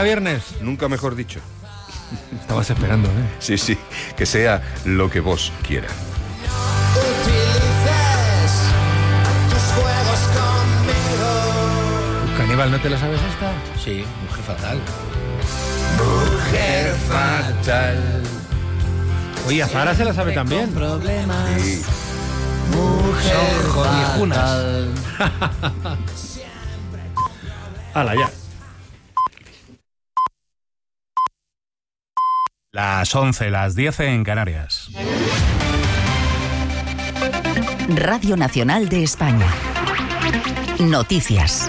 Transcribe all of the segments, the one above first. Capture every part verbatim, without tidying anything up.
sea viernes. Nunca mejor dicho. Estabas esperando, ¿eh? Sí, sí, que sea lo que vos quieras. Caníbal, ¿no te la sabes esta? Sí, Mujer Fatal. Mujer fatal. Oye, a Zara se la sabe también. Problemas. Sí. Mujer viejunas. Hala, ya. Las once, las diez en Canarias. Radio Nacional de España. Noticias.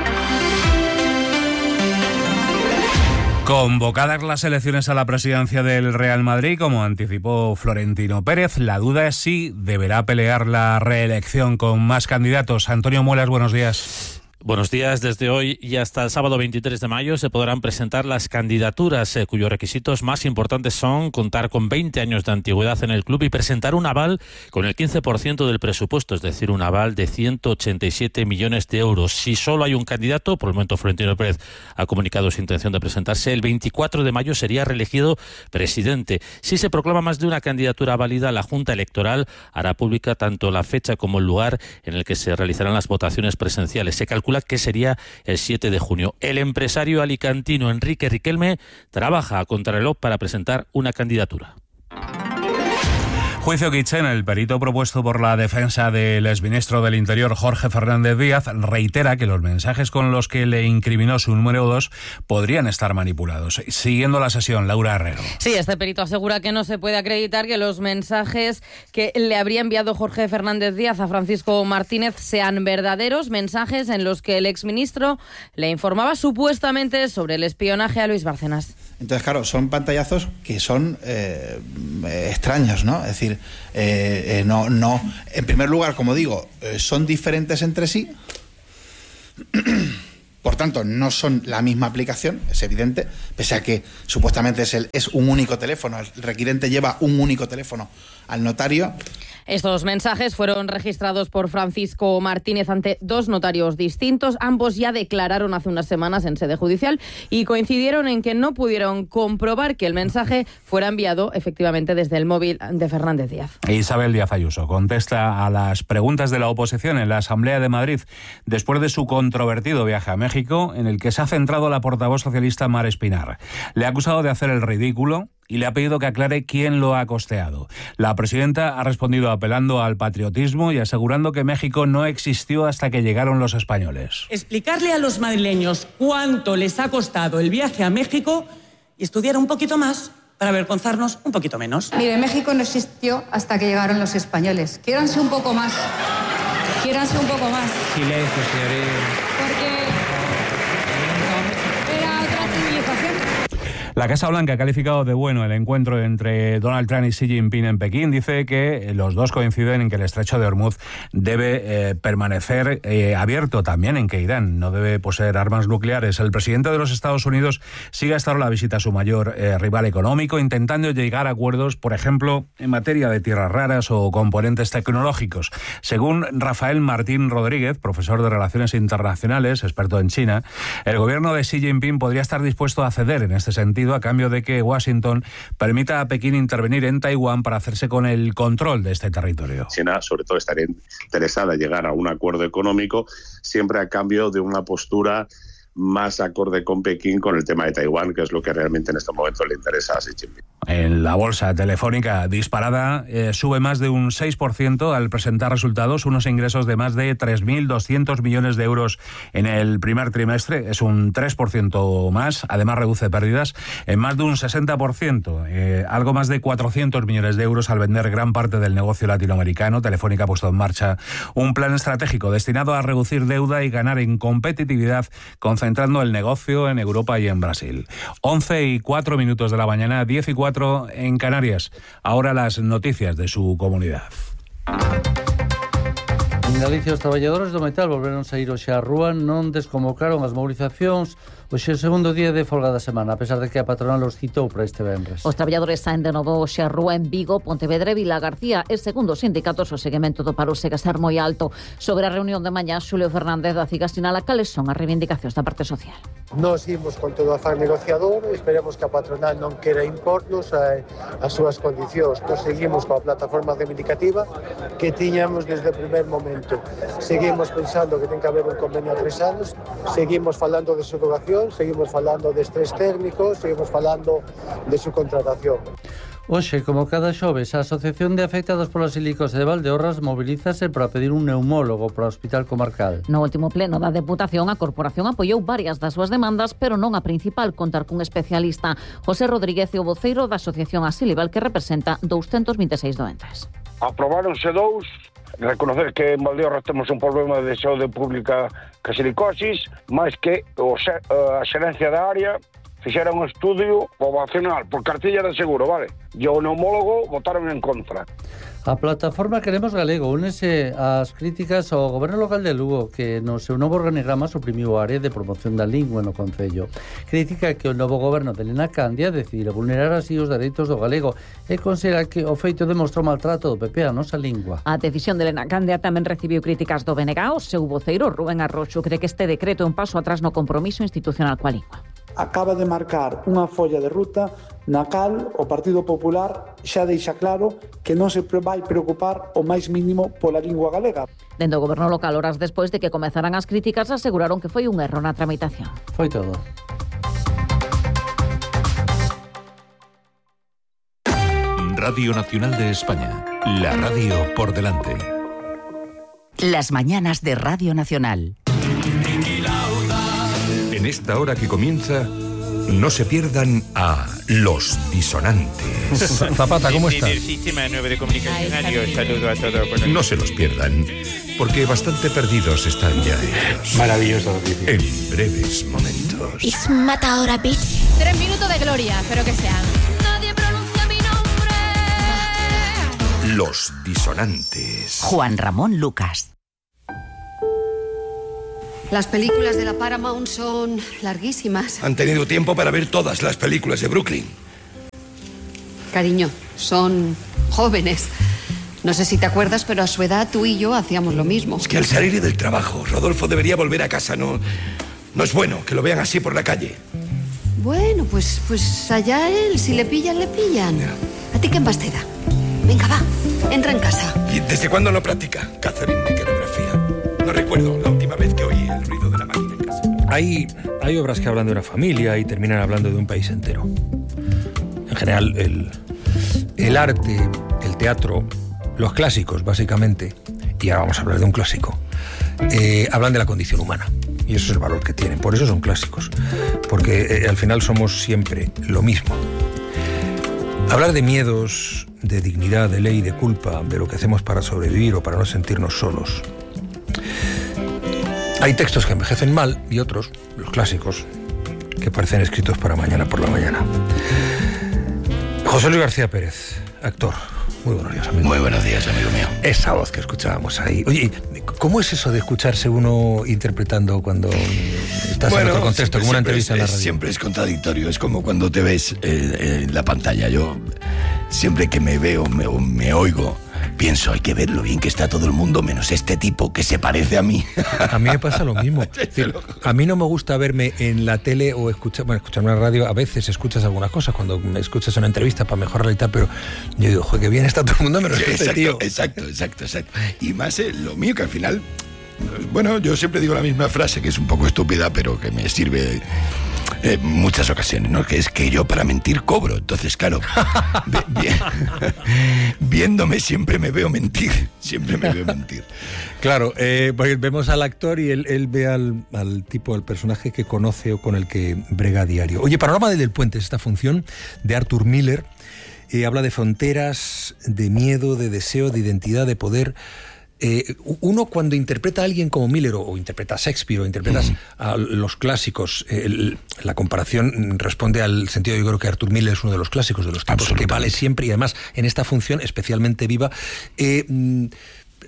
Convocadas las elecciones a la presidencia del Real Madrid, como anticipó Florentino Pérez, la duda es si deberá pelear la reelección con más candidatos. Antonio Muelas, buenos días. Buenos días. Desde hoy y hasta el sábado veintitrés de mayo se podrán presentar las candidaturas eh, cuyos requisitos más importantes son contar con veinte años de antigüedad en el club y presentar un aval con el quince por ciento del presupuesto, es decir, un aval de ciento ochenta y siete millones de euros. Si solo hay un candidato, por el momento Florentino Pérez ha comunicado su intención de presentarse, el veinticuatro de mayo sería reelegido presidente. Si se proclama más de una candidatura válida, la Junta Electoral hará pública tanto la fecha como el lugar en el que se realizarán las votaciones presenciales. Se calcula que sería el siete de junio. El empresario alicantino Enrique Riquelme trabaja a contrarreloj para presentar una candidatura. Juicio Kitchen, el perito propuesto por la defensa del exministro del Interior Jorge Fernández Díaz, reitera que los mensajes con los que le incriminó su número dos podrían estar manipulados. Siguiendo la sesión, Laura Herrero. Sí, este perito asegura que no se puede acreditar que los mensajes que le habría enviado Jorge Fernández Díaz a Francisco Martínez sean verdaderos mensajes en los que el exministro le informaba supuestamente sobre el espionaje a Luis Bárcenas. Entonces, claro, son pantallazos que son eh, extraños, ¿no? Es decir, eh, eh, no, no. En primer lugar, como digo, eh, son diferentes entre sí. Por tanto, no son la misma aplicación, es evidente, pese a que supuestamente es, el, es un único teléfono. El requirente lleva un único teléfono al notario. Estos mensajes fueron registrados por Francisco Martínez ante dos notarios distintos. Ambos ya declararon hace unas semanas en sede judicial y coincidieron en que no pudieron comprobar que el mensaje fuera enviado efectivamente desde el móvil de Fernández Díaz. Isabel Díaz Ayuso contesta a las preguntas de la oposición en la Asamblea de Madrid después de su controvertido viaje a México, en el que se ha centrado la portavoz socialista Mar Espinar. Le ha acusado de hacer el ridículo y le ha pedido que aclare quién lo ha costeado. La presidenta ha respondido apelando al patriotismo y asegurando que México no existió hasta que llegaron los españoles. Explicarle a los madrileños cuánto les ha costado el viaje a México y estudiar un poquito más para avergonzarnos un poquito menos. Mire, México no existió hasta que llegaron los españoles. Quiéranse un poco más. Quiéranse un poco más. Silencio, señorita. Porque era otra civilización. La Casa Blanca ha calificado de bueno el encuentro entre Donald Trump y Xi Jinping en Pekín. Dice que los dos coinciden en que el estrecho de Hormuz debe eh, permanecer eh, abierto, también en que Irán no debe poseer armas nucleares. El presidente de los Estados Unidos sigue hasta ahora la visita a su mayor eh, rival económico, intentando llegar a acuerdos, por ejemplo, en materia de tierras raras o componentes tecnológicos. Según Rafael Martín Rodríguez, profesor de Relaciones Internacionales, experto en China, el gobierno de Xi Jinping podría estar dispuesto a ceder en este sentido a cambio de que Washington permita a Pekín intervenir en Taiwán para hacerse con el control de este territorio. China, sobre todo, estaría interesada en llegar a un acuerdo económico, siempre a cambio de una postura más acorde con Pekín con el tema de Taiwán, que es lo que realmente en este momento le interesa a Xi Jinping. En la bolsa Telefónica disparada eh, sube más de un seis por ciento al presentar resultados, unos ingresos de más de tres mil doscientos millones de euros en el primer trimestre, es un tres por ciento más, además reduce pérdidas en más de un sesenta por ciento, eh, algo más de cuatrocientos millones de euros al vender gran parte del negocio latinoamericano. Telefónica ha puesto en marcha un plan estratégico destinado a reducir deuda y ganar en competitividad, concentrando el negocio en Europa y en Brasil. once y cuatro minutos de la mañana, diez y cuatro en Canarias. Ahora las noticias de su comunidad. En Galicia, os traballadores do metal volveron saír hoxe á rúa, non desconvocaron as mobilizacións hoxe o segundo día de folga da semana, a pesar de que a patronal os citou para este venres. Os traballadores saen de novo hoxe á rúa en Vigo, Pontevedra e Vila García, e segundo os sindicatos o seguimento do paro segue a ser moi alto. Sobre a reunión de mañá, Xulio Fernández da CIGA sinala cales son as reivindicacións da parte social. Nos imos con todo o afán negociador, esperemos que a patronal non quera impornos a, as súas condicións. Nos seguimos coa plataforma reivindicativa que tiñamos desde o primer momento. Seguimos pensando que ten que haber un convenio a tres anos, seguimos falando de subrogación, seguimos falando de estrés térmico, seguimos falando de subcontratación. Hoxe, como cada xoves, a Asociación de Afectados pola Silicose de Valdeorras mobilízase para pedir un neumólogo para o Hospital Comarcal. No último pleno da Deputación, a Corporación apoiou varias das súas demandas, pero non a principal, contar cun especialista. José Rodríguez é o voceiro da Asociación Asilival, que representa doscientos vinte e seis doentes. Aprobáronse dous, reconocer que en Valdeorras temos un problema de saúde pública que silicosis, máis que o xe, a xerencia da área fixera un estudio poblacional por cartilla de seguro, vale? E o neumólogo votaron en contra. A plataforma Queremos Galego únese ás críticas ao goberno local de Lugo, que no seu novo organigrama suprimiu a área de promoción da lingua no concello. Critica que o novo goberno de Elena Candia decide vulnerar así os dereitos do galego e considera que o feito demostra o maltrato do P P a nosa lingua. A decisión de Elena Candia tamén recibiu críticas do B N G. O seu voceiro, Rubén Arroxo, cree que este decreto é un paso atrás no compromiso institucional coa lingua. Acaba de marcar unha folla de ruta na cal o Partido Popular xa deixa claro que non se vai preocupar o máis mínimo pola lingua galega. Dende o goberno local, horas despois de que comezaran as críticas, aseguraron que foi un erro na tramitación. Foi todo. Radio Nacional de España, la radio por delante. Las mañanas de Radio Nacional. En esta hora que comienza, no se pierdan a Los Disonantes. Zapata, ¿cómo estás? Del Sistema nueve de Comunicación, adiós, saludo a todos. No se los pierdan, porque bastante perdidos están ya ellos. Maravilloso. En breves momentos. It's Matadora Beach. Tres minutos de gloria, espero que sean. Nadie pronuncia mi nombre. Los Disonantes. Juan Ramón Lucas. Las películas de la Paramount son larguísimas. Han tenido tiempo para ver todas las películas de Brooklyn. Cariño, son jóvenes. No sé si te acuerdas, pero a su edad tú y yo hacíamos lo mismo. Es que al salir del trabajo, Rodolfo debería volver a casa. No, no es bueno que lo vean así por la calle. Bueno, pues, pues allá él. Si le pillan, le pillan. ¿A ti qué más te da? Venga, va, entra en casa. ¿Y desde cuándo no practica Catherine mecanografía? No recuerdo la última vez que oí el ruido de la máquina en casa. Hay, hay obras que hablan de una familia y terminan hablando de un país entero. En general, el, el arte, el teatro, los clásicos, básicamente, y ahora vamos a hablar de un clásico, eh, hablan de la condición humana. Y eso es el valor que tienen. Por eso son clásicos. Porque eh, al final somos siempre lo mismo. Hablar de miedos, de dignidad, de ley, de culpa, de lo que hacemos para sobrevivir o para no sentirnos solos. Hay textos que envejecen mal y otros, los clásicos, que parecen escritos para mañana por la mañana. José Luis García Pérez, actor. Muy buenos días, amigo. Muy buenos días, amigo mío. Esa voz que escuchábamos ahí. Oye, ¿cómo es eso de escucharse uno interpretando cuando estás bueno, en otro contexto, como una entrevista es, en la radio? Siempre es contradictorio, es como cuando te ves eh, en la pantalla. Yo, siempre que me veo, me, me oigo, pienso, hay que ver lo bien que está todo el mundo, menos este tipo que se parece a mí. A mí me pasa lo mismo. Decir, a mí no me gusta verme en la tele o escuchar, bueno, escuchar una radio. A veces escuchas algunas cosas cuando me escuchas una entrevista para mejorar y tal, pero yo digo, joder, que bien está todo el mundo, menos sí, este exacto, tío. Exacto, exacto, exacto. Y más eh, lo mío, que al final, bueno, yo siempre digo la misma frase, que es un poco estúpida, pero que me sirve en eh, muchas ocasiones, ¿no? Que es que yo para mentir cobro. Entonces, claro, vi, vi, viéndome siempre me veo mentir, siempre me veo mentir. Claro, eh, pues vemos al actor y él, él ve al, al tipo, al personaje que conoce o con el que brega a diario. Oye, Panorama del Puente es esta función de Arthur Miller. Eh, habla de fronteras, de miedo, de deseo, de identidad, de poder. Eh, uno cuando interpreta a alguien como Miller o, o interpreta a Shakespeare o interpretas mm. a los clásicos, eh, el, la comparación responde al sentido, yo creo que Arthur Miller es uno de los clásicos, de los tipos que vale siempre y además en esta función especialmente viva. Eh,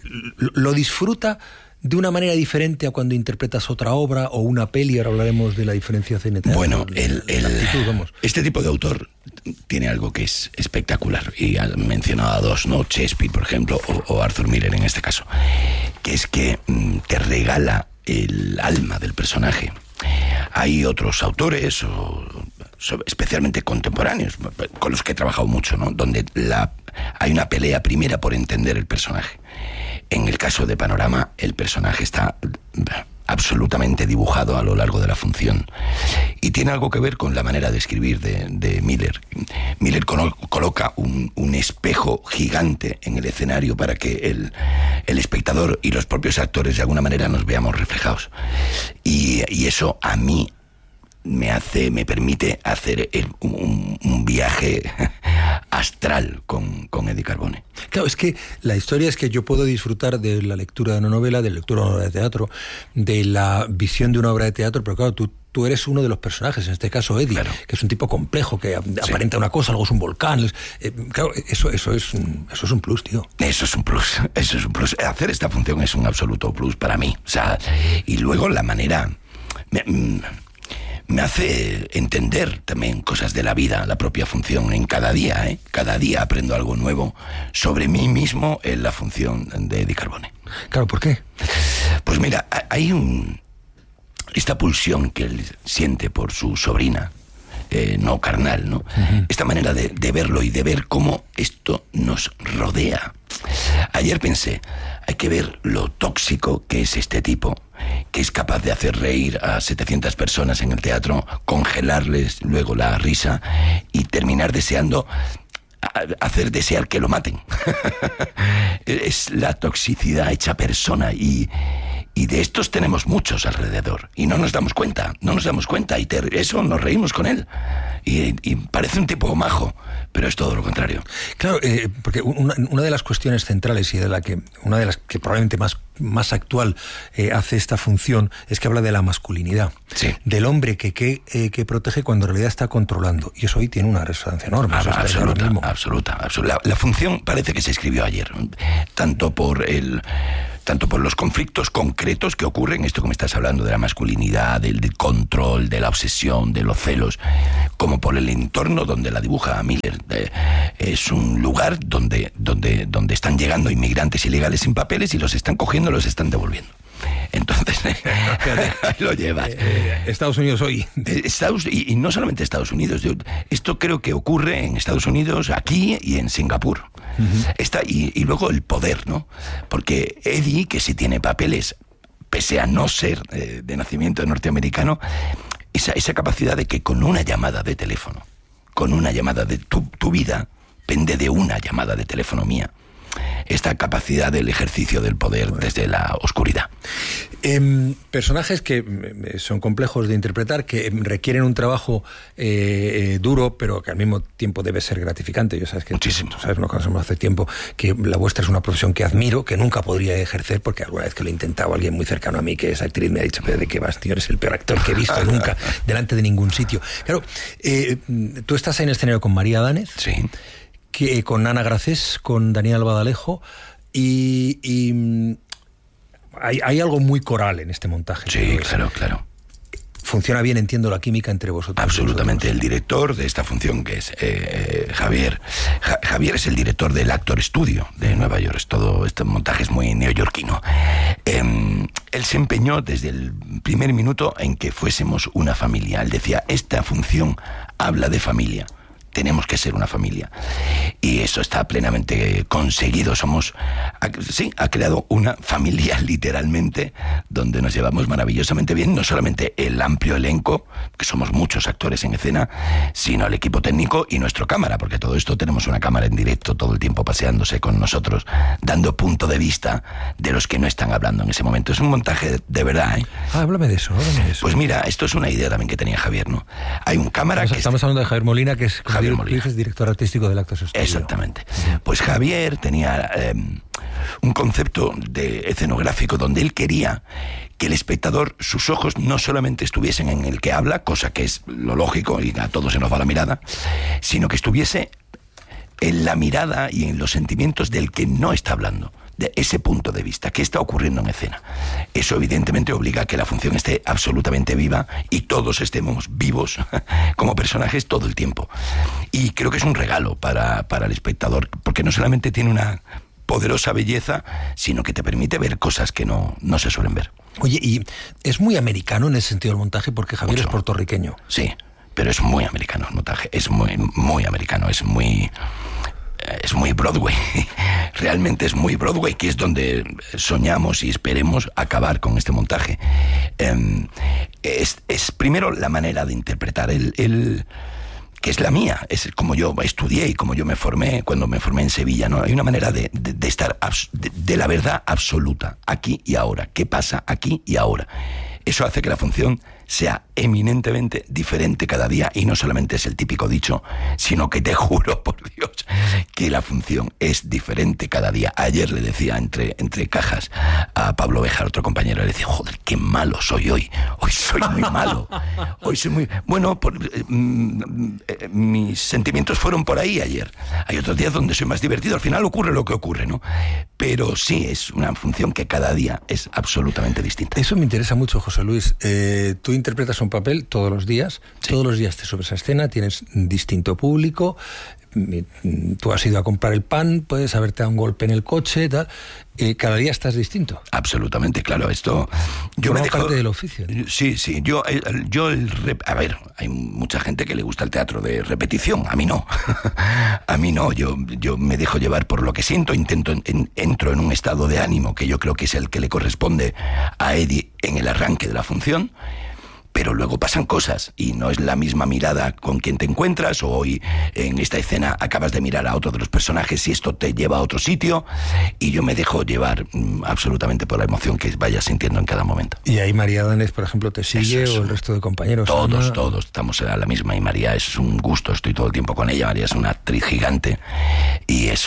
lo disfruta de una manera diferente a cuando interpretas otra obra o una peli. Ahora hablaremos de la diferenciación entre Bueno, el, el, actitud, vamos. Este tipo de autor tiene algo que es espectacular, y han mencionado a dos, ¿no? Shakespeare, por ejemplo, o, o Arthur Miller en este caso, que es que mm, te regala el alma del personaje. Hay otros autores, o, especialmente contemporáneos, con los que he trabajado mucho, ¿no? Donde la, hay una pelea primera por entender el personaje. En el caso de Panorama, el personaje está absolutamente dibujado a lo largo de la función. Y tiene algo que ver con la manera de escribir de, de Miller. Miller colo- coloca un, un espejo gigante en el escenario para que el, el espectador y los propios actores de alguna manera nos veamos reflejados. Y, y eso a mí me hace, me permite hacer el, un, un viaje astral con, con Eddie Carbone. Claro, es que la historia es que yo puedo disfrutar de la lectura de una novela, de la lectura de una obra de teatro, de la visión de una obra de teatro, pero claro, tú, tú eres uno de los personajes, en este caso Eddie, claro, que es un tipo complejo, que sí. aparenta una cosa, luego es un volcán. Eh, claro, eso, eso, es un, eso es un plus, tío. Eso es un plus, eso es un plus. Hacer esta función es un absoluto plus para mí. O sea, y luego la manera... Me, me hace entender también cosas de la vida, la propia función, en cada día, ¿eh? Cada día aprendo algo nuevo sobre mí mismo en la función de Eddie Carbone. Claro, ¿por qué? Pues mira, hay un... esta pulsión que él siente por su sobrina, eh, no carnal, ¿no? Uh-huh. Esta manera de, de verlo y de ver cómo esto nos rodea. Ayer pensé, hay que ver lo tóxico que es este tipo, que es capaz de hacer reír a setecientas personas en el teatro, congelarles luego la risa y terminar deseando, hacer desear que lo maten. Es la toxicidad hecha persona, y, y de estos tenemos muchos alrededor y no nos damos cuenta, no nos damos cuenta y te, eso nos reímos con él. Y, y parece un tipo majo, pero es todo lo contrario. Claro, eh, porque una, una de las cuestiones centrales y de la que una de las que probablemente más, más actual eh, hace esta función es que habla de la masculinidad, sí. del hombre que, que, eh, que protege cuando en realidad está controlando, y eso hoy tiene una resonancia enorme. Ah, eso absoluta, absoluta, absoluta. La, la función parece que se escribió ayer, tanto por el... tanto por los conflictos concretos que ocurren, esto que me estás hablando de la masculinidad, del, del control, de la obsesión, de los celos, como por el entorno donde la dibuja Miller. Eh, es un lugar donde, donde, donde están llegando inmigrantes ilegales sin papeles y los están cogiendo y los están devolviendo. Entonces, ahí lo llevas. Eh, Estados Unidos hoy. Estados, y, y no solamente Estados Unidos. Yo, esto creo que ocurre en Estados Unidos, aquí y en Singapur. Uh-huh. Está, y, y luego el poder, ¿no? Porque Eddie, que sí tiene papeles, pese a no ser eh, de nacimiento norteamericano, esa, esa capacidad de que con una llamada de teléfono, con una llamada de tu, tu vida, pende de una llamada de teléfono mía. Esta capacidad del ejercicio del poder desde la oscuridad. Eh, personajes que son complejos de interpretar, que requieren un trabajo eh, eh, duro, pero que al mismo tiempo debe ser gratificante. Yo sabes que muchísimo. Tú sabes, nos conocemos hace tiempo, que la vuestra es una profesión que admiro, que nunca podría ejercer, porque alguna vez que lo he intentado, alguien muy cercano a mí, que es actriz, me ha dicho, pero ¿de qué vas, tío? Eres el peor actor que he visto nunca delante de ningún sitio. Claro, eh, tú estás ahí en el escenario con María Adánez. Sí. Que, con Ana Gracés, con Daniel Badalejo, y, y hay, hay algo muy coral en este montaje. Sí, claro, claro. Funciona bien, entiendo, la química entre vosotros. Absolutamente. Vosotros. El director de esta función, que es eh, Javier. Ja, Javier es el director del Actor Studio de Nueva York. Es todo, este montaje es muy neoyorquino. Eh, él se empeñó desde el primer minuto en que fuésemos una familia. Él decía, esta función habla de familia. Tenemos que ser una familia. Y eso está plenamente conseguido. Somos, sí, ha creado una familia literalmente, donde nos llevamos maravillosamente bien, no solamente el amplio elenco, que somos muchos actores en escena, sino el equipo técnico y nuestra cámara, porque todo esto tenemos una cámara en directo todo el tiempo paseándose con nosotros, dando punto de vista de los que no están hablando en ese momento. Es un montaje de verdad, ¿eh? Ah, háblame de eso, háblame de eso. Pues mira, esto es una idea también que tenía Javier, ¿no? Hay un cámara estamos, que... Estamos hablando de Javier Molina, que es... Javier Molina. Es director artístico del Actors Studio. Exactamente. Pues Javier tenía eh, un concepto de escenográfico donde él quería que el espectador, sus ojos no solamente estuviesen en el que habla, cosa que es lo lógico y a todos se nos va la mirada, sino que estuviese en la mirada y en los sentimientos del que no está hablando, de ese punto de vista. ¿Qué está ocurriendo en escena? Eso evidentemente obliga a que la función esté absolutamente viva y todos estemos vivos como personajes todo el tiempo. Y creo que es un regalo para, para el espectador, porque no solamente tiene una poderosa belleza, sino que te permite ver cosas que no, no se suelen ver. Oye, y es muy americano en ese sentido el montaje, porque Javier Mucho. es puertorriqueño. Sí, pero es muy americano el montaje, es muy, muy americano, es muy... es muy Broadway, realmente es muy Broadway, que es donde soñamos y esperemos acabar con este montaje. Eh, es, es primero la manera de interpretar el... el que es la mía, es como yo estudié y como yo me formé cuando me formé en Sevilla, ¿no? Hay una manera de, de, de estar abs, de, de la verdad absoluta, aquí y ahora. ¿Qué pasa aquí y ahora? Eso hace que la función sea eminentemente diferente cada día, y no solamente es el típico dicho, sino que te juro por Dios que la función es diferente cada día. Ayer le decía entre, entre cajas a Pablo Béjar, otro compañero, le decía, joder, qué malo soy hoy, hoy soy muy malo, hoy soy muy... Bueno, por, eh, eh, mis sentimientos fueron por ahí ayer. Hay otros días donde soy más divertido, al final ocurre lo que ocurre, ¿no? Pero sí, es una función que cada día es absolutamente distinta. Eso me interesa mucho, José Luis. Eh, tú interpretas un papel todos los días, sí. Todos los días te subes a escena, tienes un distinto público, tú has ido a comprar el pan, puedes haberte dado un golpe en el coche, tal, eh, cada día estás distinto. Absolutamente, claro, esto... Yo me dejo, parte del oficio, ¿no? Sí, sí, yo, el, yo el rep, a ver, hay mucha gente que le gusta el teatro de repetición, a mí no, a mí no, yo, yo me dejo llevar por lo que siento, intento, en, entro en un estado de ánimo que yo creo que es el que le corresponde a Eddie en el arranque de la función, pero luego pasan cosas y no es la misma mirada con quien te encuentras, o hoy en esta escena acabas de mirar a otro de los personajes y esto te lleva a otro sitio, y yo me dejo llevar mm, absolutamente por la emoción que vayas sintiendo en cada momento. ¿Y ahí María Danés, por ejemplo, te sigue, o el resto de compañeros? Todos, Ana? todos estamos a la misma, y María es un gusto, estoy todo el tiempo con ella. María es una actriz gigante y es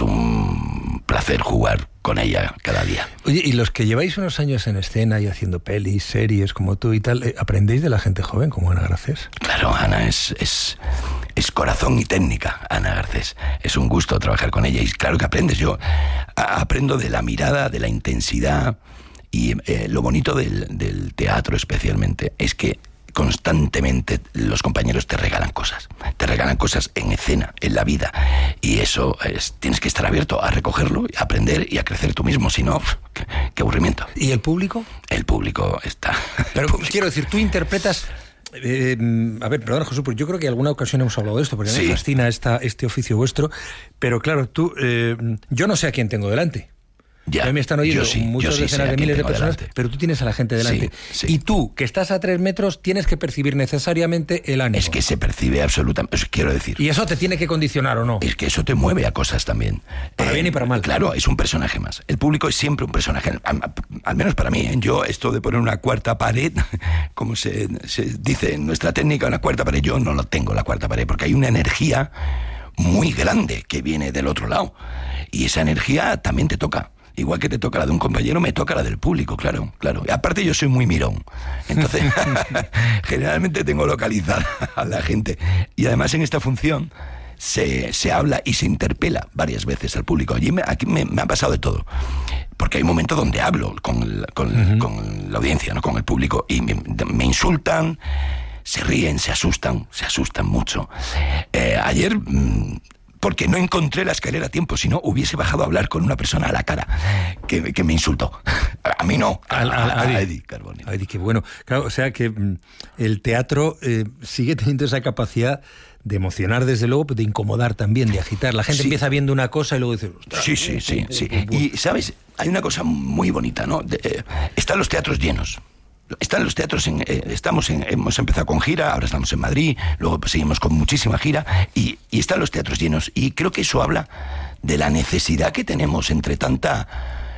un placer jugar con ella cada día. Oye, y los que lleváis unos años en escena y haciendo pelis, series como tú y tal, eh, ¿aprendéis de la gente joven como Ana Garcés? Claro, Ana es, es, es corazón y técnica, Ana Garcés. Es un gusto trabajar con ella y claro que aprendes. Yo a, aprendo de la mirada, de la intensidad, y eh, lo bonito del, del teatro especialmente es que constantemente los compañeros te regalan cosas, te regalan cosas en escena, en la vida, y eso es, tienes que estar abierto a recogerlo, a aprender y a crecer tú mismo, si no, qué, qué aburrimiento. ¿Y el público? El público está... Pero público. Quiero decir, tú interpretas... Eh, a ver, perdón, José, porque yo creo que en alguna ocasión hemos hablado de esto, porque sí. Me fascina esta, este oficio vuestro, pero claro, tú, eh, yo no sé a quién tengo delante. Ya, a mí me están oyendo sí, muchas sí decenas de miles de personas, delante. Pero tú tienes a la gente delante. Sí, sí. Y tú, que estás a tres metros, tienes que percibir necesariamente el ánimo. Es que se percibe absolutamente, quiero decir. ¿Y eso te tiene que condicionar o no? Es que eso te mueve a cosas también. Para eh, bien y para mal. Claro, es un personaje más. El público es siempre un personaje, al, al menos para mí. ¿eh? Yo, esto de poner una cuarta pared, como se, se dice en nuestra técnica, una cuarta pared, yo no lo tengo, la cuarta pared, porque hay una energía muy grande que viene del otro lado. Y esa energía también te toca. Igual que te toca la de un compañero, me toca la del público, claro, claro. Y aparte yo soy muy mirón, entonces generalmente tengo localizada a la gente. Y además en esta función se, se habla y se interpela varias veces al público. Allí me, aquí me, me ha pasado de todo, porque hay momentos donde hablo con, el, con, uh-huh. con la audiencia, ¿no? Con el público, y me, me insultan, se ríen, se asustan, se asustan mucho. Eh, ayer... Mmm, porque no encontré la escalera a tiempo, si no hubiese bajado a hablar con una persona a la cara que, que me insultó. A mí no, a, a, a Eddie Carboni. A Eddie, qué bueno. Claro, o sea que mm, el teatro eh, sigue teniendo esa capacidad de emocionar, desde luego, pero de incomodar también, de agitar. La gente sí. empieza viendo una cosa y luego dice... Sí, sí, sí, sí. Y, ¿sabes? Hay una cosa muy bonita, ¿no? De, eh, están los teatros llenos. Están los teatros, en, eh, estamos en, hemos empezado con gira, ahora estamos en Madrid, luego pues, seguimos con muchísima gira, y, y están los teatros llenos, y creo que eso habla de la necesidad que tenemos entre tanta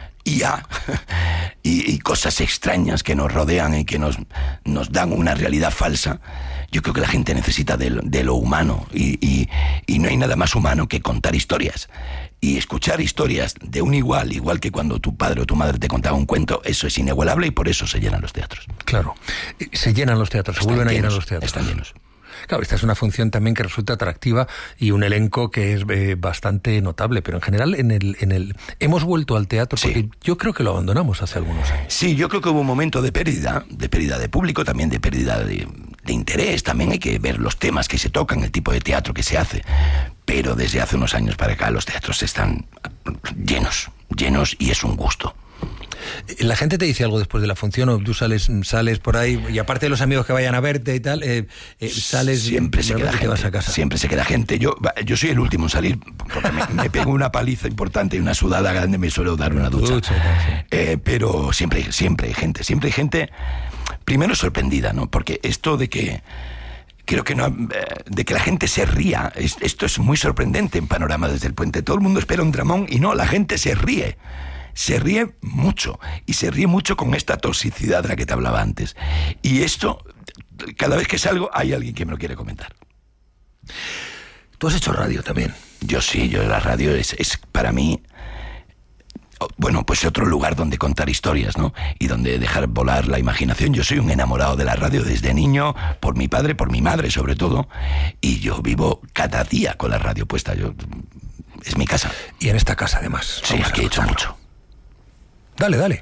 I A y, y cosas extrañas que nos rodean y que nos, nos dan una realidad falsa. Yo creo que la gente necesita de, de lo humano, y, y, y no hay nada más humano que contar historias. Y escuchar historias de un igual, igual que cuando tu padre o tu madre te contaba un cuento, eso es inigualable, y por eso se llenan los teatros. Claro, se llenan los teatros, se vuelven a llenar los teatros. Están llenos. Claro, esta es una función también que resulta atractiva y un elenco que es eh, bastante notable, pero en general en el, en el hemos vuelto al teatro porque sí. Yo creo que lo abandonamos hace algunos años. Sí, yo creo que hubo un momento de pérdida, de pérdida de público, también de pérdida de, de interés, también hay que ver los temas que se tocan, el tipo de teatro que se hace, pero desde hace unos años para acá los teatros están llenos, llenos y es un gusto. ¿La gente te dice algo después de la función o tú sales sales por ahí y aparte de los amigos que vayan a verte y tal, eh, eh, sales siempre y se queda gente, vas a casa? Siempre se queda gente. Yo, yo soy el último en salir porque me, me pego una paliza importante y una sudada grande, me suelo dar una ducha. ducha sí. eh, pero siempre, siempre hay gente, siempre hay gente, primero sorprendida, ¿no? Porque esto de que creo que no, de que la gente se ría, esto es muy sorprendente en Panorama desde el Puente. Todo el mundo espera un dramón y no, la gente se ríe. Se ríe mucho, y se ríe mucho con esta toxicidad de la que te hablaba antes. Y esto, cada vez que salgo, hay alguien que me lo quiere comentar. ¿Tú has hecho radio también? Yo sí, yo la radio es, es para mí, bueno, pues otro lugar donde contar historias, ¿no? Y donde dejar volar la imaginación. Yo soy un enamorado de la radio desde niño, por mi padre, por mi madre sobre todo, y yo vivo cada día con la radio puesta. Yo, es mi casa. Y en esta casa, además. Sí, aquí he hecho mucho. Dale, dale.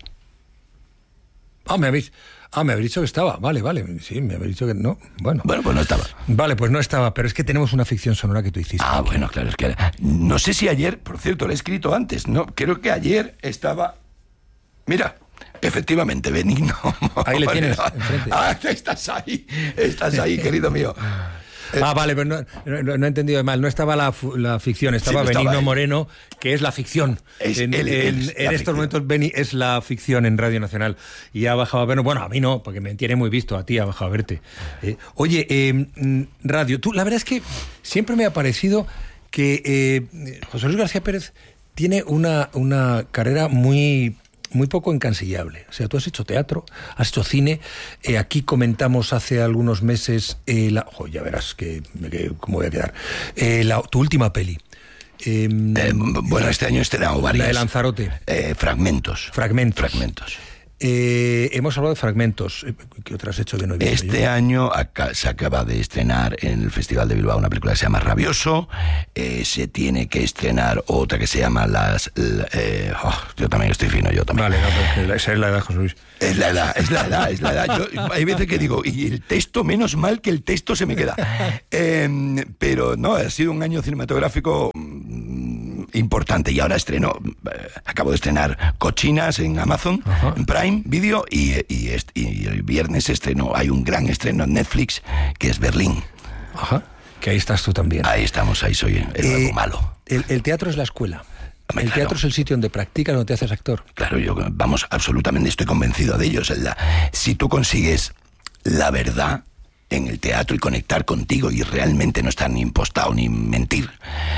Ah, me habéis, ah, me habéis dicho que estaba. Vale, vale. Sí, me habéis dicho que no. Bueno. Bueno, pues no estaba. Vale, pues no estaba, pero es que tenemos una ficción sonora que tú hiciste. Ah, bueno, claro, es que no sé si ayer, por cierto, lo he escrito antes, no, creo que ayer estaba. Mira, efectivamente, Benigno. Ahí le tienes, enfrente. Ah, estás ahí, estás ahí, querido mío. Ah, vale, pero no, no, no he entendido mal. No estaba la, la ficción, estaba sí, Benigno Moreno, que es la ficción. Es en él, en, él, en estos ficción. momentos, Beni es la ficción en Radio Nacional. Y ha bajado a vernos. Bueno, a mí no, porque me tiene muy visto. A ti ha bajado a verte. Eh, oye, eh, Radio, tú, la verdad es que siempre me ha parecido que eh, José Luis García Pérez tiene una, una carrera muy... muy poco encansillable. O sea, tú has hecho teatro, has hecho cine. Eh, aquí comentamos hace algunos meses, eh, la, oh, ya verás que, que, cómo voy a quedar, eh, la, tu última peli. Eh, eh, bueno, este año he estrenado varias. La de Lanzarote. Eh, fragmentos. Fragmentos. Fragmentos. Eh, hemos hablado de fragmentos. ¿Qué otras has hecho que no he visto? Este yo? año acá, se acaba de estrenar en el Festival de Bilbao una película que se llama Rabioso. Eh, se tiene que estrenar otra que se llama Las... Eh, oh, yo también estoy fino, yo también. Vale, no, esa es la edad, José Luis. Es la edad, es la edad, es la edad. Yo, hay veces que digo, y el texto, menos mal que el texto se me queda. Eh, pero no, ha sido un año cinematográfico importante y ahora estreno, eh, acabo de estrenar Cochinas en Amazon, Ajá. en Prime Video y, y, y el viernes estreno, hay un gran estreno en Netflix que es Berlín. Ajá, que ahí estás tú también. Ahí estamos, ahí soy el eh, nuevo malo. El, el teatro es la escuela. Hombre, el claro. teatro es el sitio donde practicas, donde te haces actor. Claro, yo, vamos, absolutamente estoy convencido de ello. La, si tú consigues la verdad en el teatro y conectar contigo y realmente no estar ni impostado ni mentir,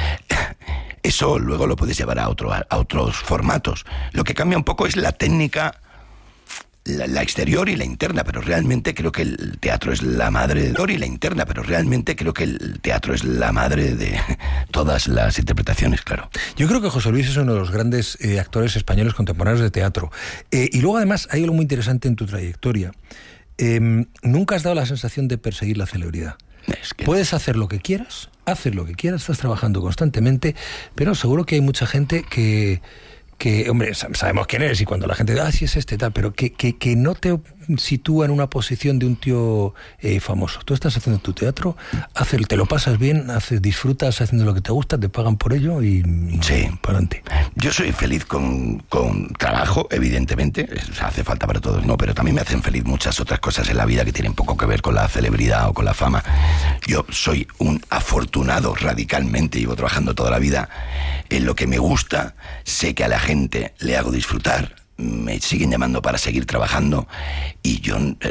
eso luego lo puedes llevar a, otro, a otros formatos. Lo que cambia un poco es la técnica, la, la exterior y la interna, pero realmente creo que el teatro es la madre de... y la interna, pero realmente creo que el teatro es la madre de todas las interpretaciones, claro. Yo creo que José Luis es uno de los grandes eh, actores españoles contemporáneos de teatro. Eh, y luego además hay algo muy interesante en tu trayectoria. Eh, nunca has dado la sensación de perseguir la celebridad. Es que puedes hacer lo que quieras, haces lo que quieras, estás trabajando constantemente, pero seguro que hay mucha gente que, que hombre, sabemos quién eres y cuando la gente dice, ah, sí es este, tal, pero que, que, que no te sitúa en una posición de un tío eh, famoso. Tú estás haciendo tu teatro, haces, te lo pasas bien, haces, disfrutas haciendo lo que te gusta, te pagan por ello y, y sí, para adelante. Yo soy feliz con, con trabajo, evidentemente, hace falta para todos, ¿no? Pero también me hacen feliz muchas otras cosas en la vida que tienen poco que ver con la celebridad o con la fama. Yo soy un afortunado radicalmente, llevo trabajando toda la vida en lo que me gusta, sé que a la gente le hago disfrutar, me siguen llamando para seguir trabajando y yo eh,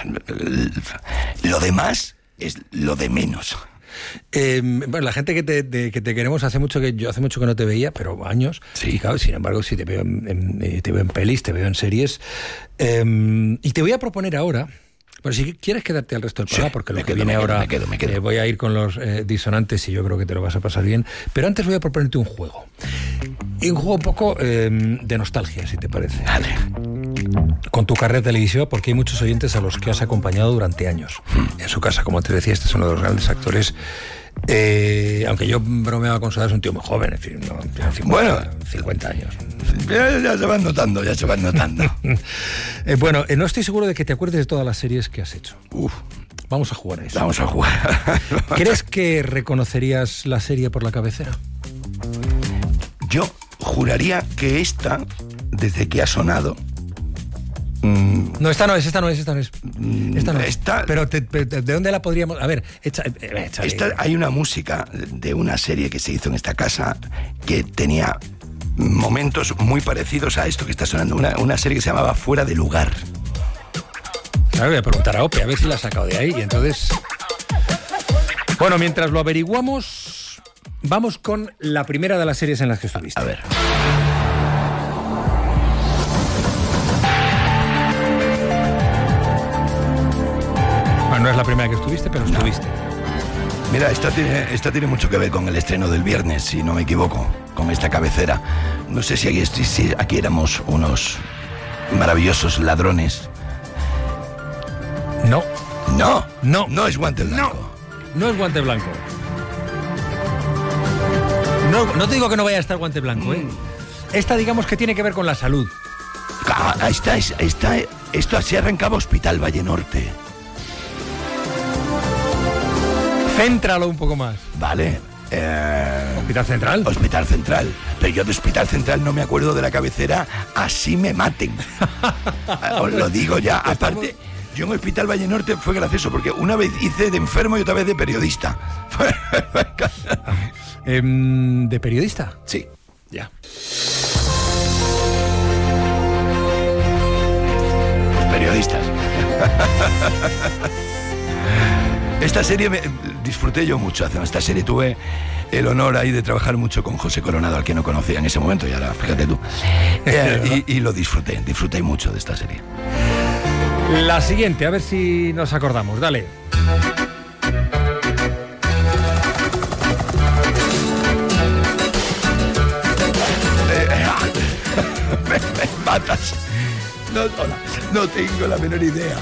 lo demás es lo de menos. Eh, bueno, la gente que te, de, que te queremos hace mucho que yo hace mucho que no te veía, pero años. Sí. Y claro, sin embargo, sí te veo en, en, te veo en pelis, te veo en series. Eh, y te voy a proponer ahora. Bueno, si quieres quedarte al resto del programa, sí, porque lo que quedo, viene me quedo, ahora, me quedo, me quedo. Eh, voy a ir con los eh, disonantes y yo creo que te lo vas a pasar bien. Pero antes voy a proponerte un juego. Y un juego un poco eh, de nostalgia, si te parece. Vale. con tu carrera televisiva, porque hay muchos oyentes a los que has acompañado durante años en su casa. Como te decía, este es uno de los grandes actores. Eh, aunque yo bromeaba con su edad, es un tío muy joven, en fin, ¿no? cincuenta, bueno, cincuenta años. Ya, ya se van notando, ya se van notando. eh, bueno, eh, no estoy seguro de que te acuerdes de todas las series que has hecho. Uf. Vamos a jugar a eso. Vamos a jugar. ¿Crees que reconocerías la serie por la cabecera? Yo juraría que esta, desde que ha sonado... Mmm, no, esta no es, esta no es, esta no es. Esta no es. Esta, Pero te, te, ¿de dónde la podríamos...? A ver, echa, echa, esta, hay una música de una serie que se hizo en esta casa que tenía momentos muy parecidos a esto que está sonando. Una, una serie que se llamaba Fuera de Lugar. Claro, voy a preguntar a Ope, a ver si la ha sacado de ahí. Y entonces... Bueno, mientras lo averiguamos, vamos con la primera de las series en las que estuviste. A ver... No es la primera que estuviste, pero estuviste. No. Mira, esta tiene, esta tiene mucho que ver con el estreno del viernes, si no me equivoco, con esta cabecera. No sé si aquí, si aquí éramos unos maravillosos ladrones. No. No. No. No es Guante Blanco. No, no es Guante Blanco. No, no te digo que no vaya a estar Guante Blanco, ¿eh? Esta, digamos que tiene que ver con la salud. Ah, esta, esta, esto así arrancaba Hospital Valle Norte. Céntralo un poco más. Vale. Eh, ¿Hospital Central? Hospital Central. Pero yo de Hospital Central no me acuerdo de la cabecera. Así me maten. Os lo digo ya. Aparte, yo en Hospital Valle Norte fue gracioso porque una vez hice de enfermo y otra vez de periodista. eh, ¿De periodista? Sí. Ya. Los periodistas. Esta serie me, disfruté yo mucho. Esta serie tuve el honor ahí de trabajar mucho con José Coronado, al que no conocía en ese momento, y ahora fíjate tú. Eh, y, y lo disfruté, disfruté mucho de esta serie. La siguiente, a ver si nos acordamos. Dale. Eh, me, me matas. No, no, no tengo la menor idea.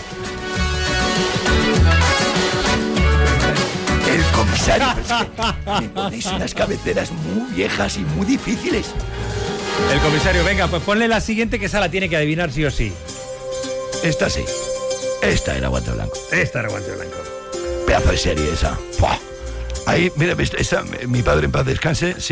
El comisario, pero es que me ponéis unas cabeceras muy viejas y muy difíciles. El comisario, venga, pues ponle la siguiente, que esa la tiene que adivinar sí o sí. Esta sí. Esta era Guante Blanco. Esta era Guante Blanco. Pedazo de serie esa. ¡Fua! Ahí, mira, esa, mi padre en paz descanse,